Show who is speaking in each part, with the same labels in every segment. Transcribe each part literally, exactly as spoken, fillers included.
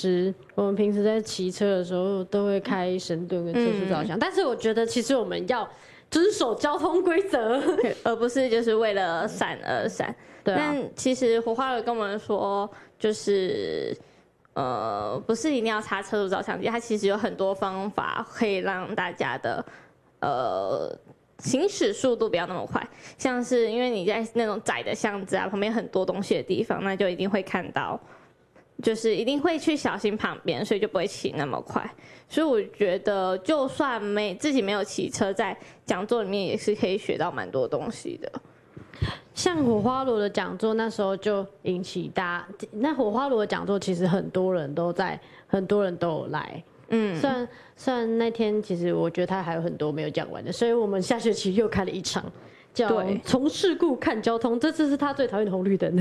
Speaker 1: 时我们平时在骑车的时候都会开神盾跟测速照相，嗯、但是我觉得其实我们要遵守交通规则，
Speaker 2: 而不是就是为了闪而闪。对、啊，但其实火花有跟我们说，就是呃，不是一定要插测速照相机，它其实有很多方法可以让大家的呃。行驶速度不要那么快，像是因为你在那种窄的巷子啊，旁边很多东西的地方，那就一定会看到，就是一定会去小心旁边，所以就不会骑那么快。所以我觉得，就算没自己没有骑车，在讲座里面也是可以学到蛮多东西的。
Speaker 1: 像火花炉的讲座，那时候就引起大家，那火花炉的讲座其实很多人都在，很多人都有来。嗯，虽然虽然那天其实我觉得他还有很多没有讲完的，所以我们下学期又开了一场，叫从事故看交通，这次是他最讨厌的红绿灯。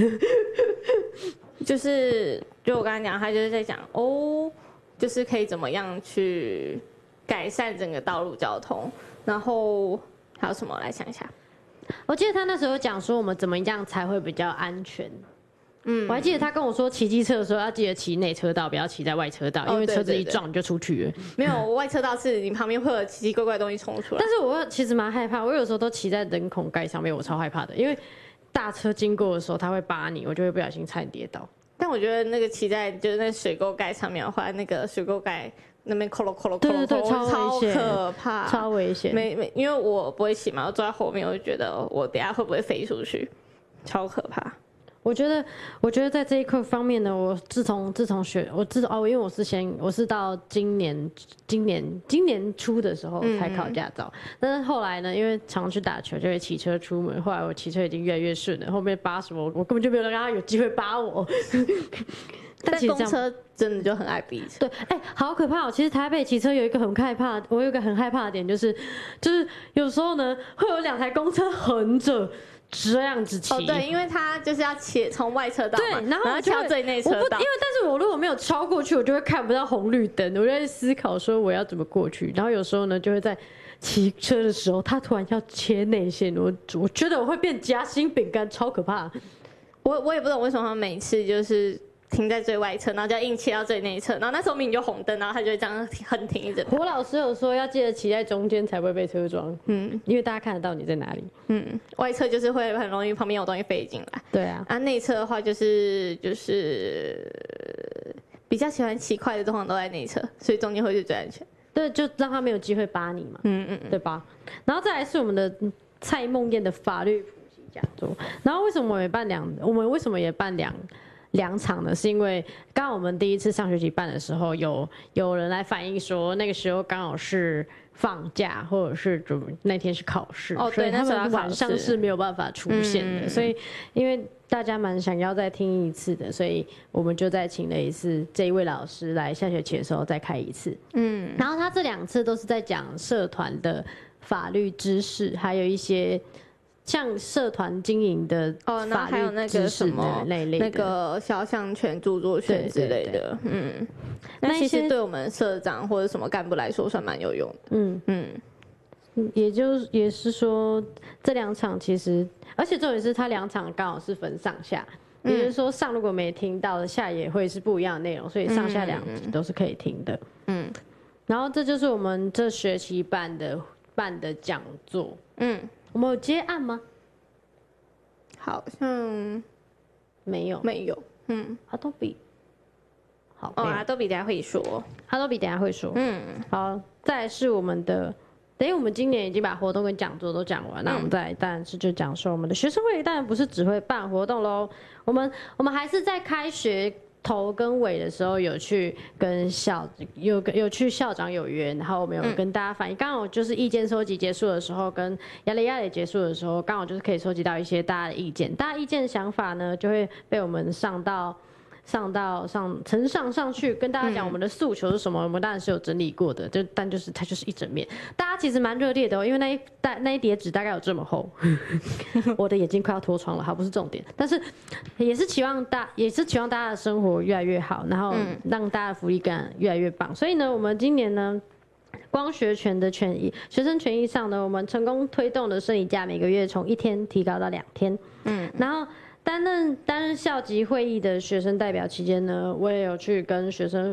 Speaker 2: 就是就我刚才讲，他就是在讲哦，就是可以怎么样去改善整个道路交通，然后还有什么来想一下？
Speaker 1: 我记得他那时候讲说我们怎么样才会比较安全。嗯，我还记得他跟我说，骑机车的时候要记得骑内车道，不要骑在外车道，因为车子一撞就出去了。
Speaker 2: 哦、对对对没有，外车道是你旁边会有奇奇怪怪的东西冲出来。
Speaker 1: 但是我其实蛮害怕，我有时候都骑在人孔盖上面，我超害怕的，因为大车经过的时候他会扒你，我就会不小心差点跌倒。
Speaker 2: 但我觉得那个骑在就是那水沟盖上面的话，那个水沟盖那边扣了扣了扣了，超可怕，
Speaker 1: 超危险。
Speaker 2: 没没，因为我不会骑嘛，我坐在后面，我就觉得我等一下会不会飞出去，超可怕。
Speaker 1: 我觉得，我觉得在这一块方面呢，我自从自从学，我自哦，因为我是先我是到今年今年今年初的时候才考驾照，嗯、但是后来呢，因为常去打球就会骑车出门，后来我骑车已经越来越顺了，后面扒什么我根本就没有让他有机会扒我。
Speaker 2: 但公车真的就很爱逼车。
Speaker 1: 对，哎、欸，好可怕哦！其实台北骑车有一个很害怕，我有一个很害怕的点就是，就是有时候呢会有两台公车横着。这样子骑
Speaker 2: 哦，对，因为他就是要切从外车道嘛，
Speaker 1: 对，然后
Speaker 2: 我就挑最内车道，
Speaker 1: 因为但是我如果没有超过去，我就会看不到红绿灯，我就在思考说我要怎么过去。然后有时候呢，就会在骑车的时候，他突然要切内线，我我觉得我会变夹心饼干，超可怕。
Speaker 2: 我我也不懂为什么他每次就是停在最外侧，然后就要硬切到最内侧，然后那时候明明就红灯，然后他就会这样横停一整排。
Speaker 1: 胡老师有说要记得骑在中间才不会被车撞，嗯，因为大家看得到你在哪里。
Speaker 2: 嗯，外侧就是会很容易旁边有东西飞进来。
Speaker 1: 对啊，
Speaker 2: 啊，内侧的话就是就是比较喜欢骑快的，通常都在内侧，所以中间会是最安全。
Speaker 1: 对，就让他没有机会扒你嘛。嗯嗯，对吧？然后再来是我们的蔡梦燕的法律普及讲座。然后为什么我们也办两？我们为什么也办两？两场呢，是因为刚刚我们第一次上学期办的时候，有有人来反映说，那个时候刚好是放假，或者是那天是考试，
Speaker 2: 哦，
Speaker 1: 所以他们晚上是没有办法出现的。嗯、所以因为大家蛮想要再听一次的，所以我们就再请了一次这一位老师来下学期的时候再开一次。嗯，然后他这两次都是在讲社团的法律知识，还有一些。像社团经营的
Speaker 2: 哦，那还有那个什么那个肖像权、著作权之类的，嗯，那其实对我们社长或者什么干部来说算蛮有用的，嗯嗯，
Speaker 1: 也就也是说这两场其实，而且重点是他两场刚好是分上下，嗯、也就是说上如果没听到的下也会是不一样的内容，所以上下两集都是可以听的，嗯，然后这就是我们这学期办的办的讲座，嗯。我们有接案吗？
Speaker 2: 好像
Speaker 1: 没有，
Speaker 2: 没有。嗯，
Speaker 1: 阿多比，好
Speaker 2: 哦，阿多比等下会说，
Speaker 1: 阿多比等下会说。嗯，好，再来是我们的，等于我们今年已经把活动跟讲座都讲完，嗯、那我们再当然是就讲说我们的学生会，当然不是只会办活动喽，我们我们还是在开学。头跟尾的时候有去跟校有有去校长有约，然后我们有跟大家反映，刚好就是意见收集结束的时候，跟亚雷亚雷结束的时候，刚好就是可以收集到一些大家的意见，大家意见想法呢就会被我们上到上到上呈上上去，跟大家讲我们的诉求是什么，我们当然是有整理过的，就但就是它就是一整面，大家其实蛮热烈的哦，因为那一大那一叠纸大概有这么厚，我的眼睛快要脱窗了，好，不是重点，但是也是期望大也是期望大家的生活越来越好，然后让大家的福利感越来越棒，所以呢，我们今年呢。光学权的权益，学生权益上呢，我们成功推动的生理假每个月从一天提高到两天，嗯，然后担任担任校级会议的学生代表期间呢，我也有去跟学生